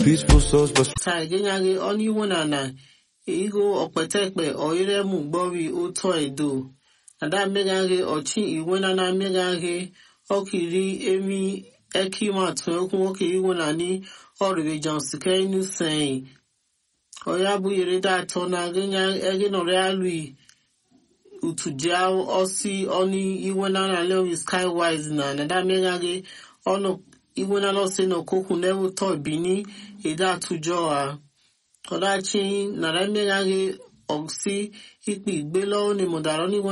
Peaceful souls, but Sagenyage only one and Ego Okpetekpe or Iremu Bori Uto Edo. And that megage or chin Iwenana megage Okiri Emi Ekima Twoki Iwenani or the John Sikenu saying Oyabu Yereda Tona Genya Egin or Realui Utujao Osi Oni Iwenana Leo is Skywise na and that megage ono Iwenana say no Koku never toy Bini Eda Tujoa. Odachi na megage Oxy Hikbi Belo ni Modaroni